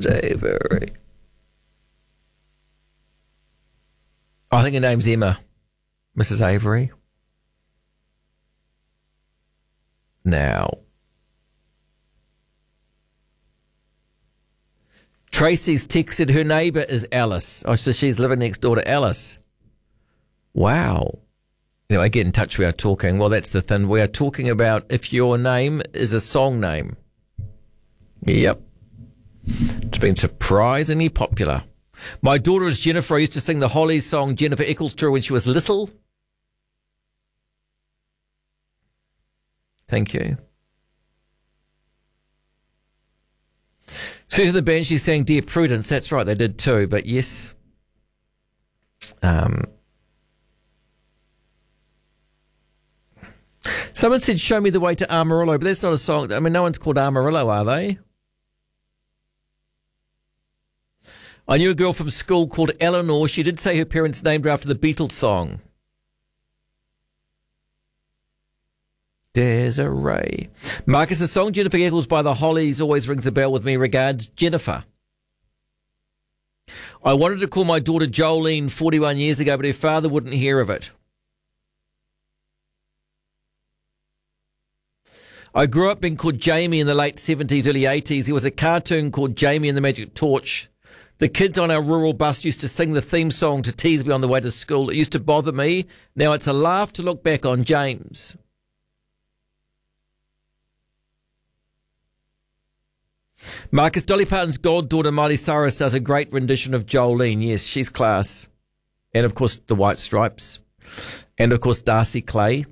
Mrs. Avery. I think her name's Emma. Mrs. Avery. Now, Tracy's texted her neighbour is Alice. Oh, so she's living next door to Alice. Wow. Anyway, get in touch. We are talking. Well, that's the thing. We are talking about if your name is a song name. Yep. It's been surprisingly popular. My daughter is Jennifer. I used to sing the Hollies song Jennifer Eccles to her when she was little. Thank you. Susan the band, she's saying Dear Prudence. That's right, they did too. But yes. Someone said, show me the way to Amarillo. But that's not a song. I mean, no one's called Amarillo, are they? I knew a girl from school called Eleanor. She did say her parents named her after the Beatles song. Desiree. Marcus, the song Jennifer Eccles by the Hollies always rings a bell with me. Regards, Jennifer. I wanted to call my daughter Jolene 41 years ago, but her father wouldn't hear of it. I grew up being called Jamie in the late 70s, early 80s. There was a cartoon called Jamie and the Magic Torch. The kids on our rural bus used to sing the theme song to tease me on the way to school. It used to bother me. Now it's a laugh to look back on. James. Marcus, Dolly Parton's goddaughter Miley Cyrus does a great rendition of Jolene. Yes, she's class. And, of course, the White Stripes. And, of course, Darcy Clay.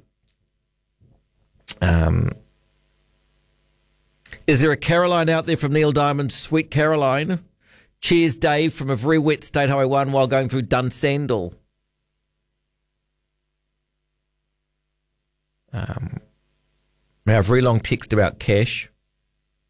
Is there a Caroline out there from Neil Diamond's Sweet Caroline? Cheers, Dave, from a very wet State Highway 1 while going through Dunsandel. Now, a very long text about cash.